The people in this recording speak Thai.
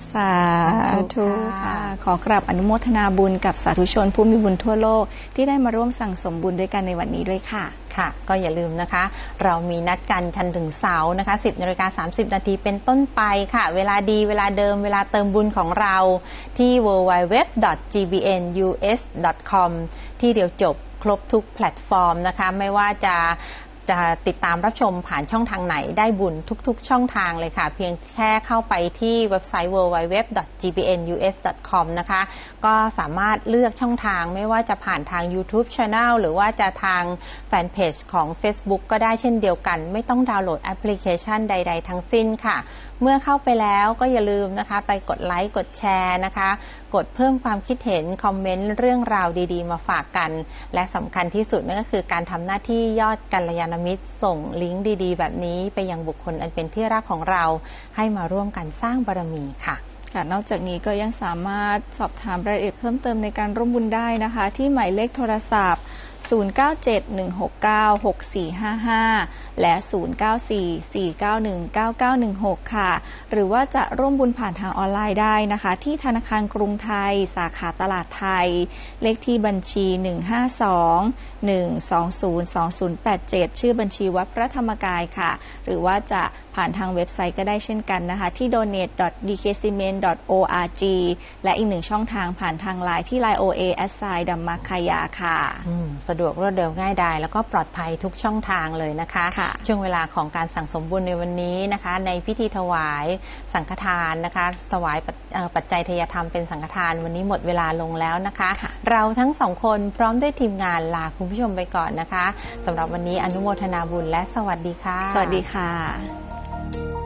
สาธุค่ะขอกราบอนุโมทนาบุญกับสาธุชนผู้มีบุญทั่วโลกที่ได้มาร่วมสั่งสมบุญด้วยกันในวันนี้ด้วยค่ะค่ะก็อย่าลืมนะคะเรามีนัดกันจันทร์ถึงเสาร์นะคะ 10:30 น.เป็นต้นไปค่ะเวลาดีเวลาเดิมเวลาเติมบุญของเราที่ www.gbnus.com ที่เดียวจบครบทุกแพลตฟอร์มนะคะไม่ว่าจะติดตามรับชมผ่านช่องทางไหนได้บุญทุกๆช่องทางเลยค่ะเพียงแค่เข้าไปที่เว็บไซต์ www.gbnus.com นะคะก็สามารถเลือกช่องทางไม่ว่าจะผ่านทาง YouTube Channel หรือว่าจะทางแฟนเพจของ Facebook ก็ได้เช่นเดียวกันไม่ต้องดาวน์โหลดแอปพลิเคชันใดๆทั้งสิ้นค่ะเมื่อเข้าไปแล้วก็อย่าลืมนะคะไปกดไลค์กดแชร์นะคะกดเพิ่มความคิดเห็นคอมเมนต์เรื่องราวดีๆมาฝากกันและสำคัญที่สุดนั่นก็คือการทำหน้าที่ยอดกัลยาณมิตรส่งลิงก์ดีๆแบบนี้ไปยังบุคคลอันเป็นที่รักของเราให้มาร่วมกันสร้างบารมีค่ะนอกจากนี้ก็ยังสามารถสอบถามรายละเอียดเพิ่มเติมในการร่วมบุญได้นะคะที่หมายเลขโทรศัพท์0971696455และ0944919916ค่ะหรือว่าจะร่วมบุญผ่านทางออนไลน์ได้นะคะที่ธนาคารกรุงไทยสาขาตลาดไทยเลขที่บัญชี152-120-2087ชื่อบัญชีวัดพระธรรมกายค่ะหรือว่าจะผ่านทางเว็บไซต์ก็ได้เช่นกันนะคะที่ donate.dkcement.org และอีกหนึ่งช่องทางผ่านทางไลน์ที่ Line OA @ ดัมมัคคายาค่ะสะดวกรวดเร็วง่ายดายแล้วก็ปลอดภัยทุกช่องทางเลยนะคะช่วงเวลาของการสั่งสมบุญในวันนี้นะคะในพิธีถวายสังฆทานนะคะถวายปัจจัยทายธรรมเป็นสังฆทานวันนี้หมดเวลาลงแล้วนะคะเราทั้งสองคนพร้อมด้วยทีมงานลาคุณผู้ชมไปก่อนนะคะสำหรับวันนี้อนุโมทนาบุญและสวัสดีค่ะสวัสดีค่ะ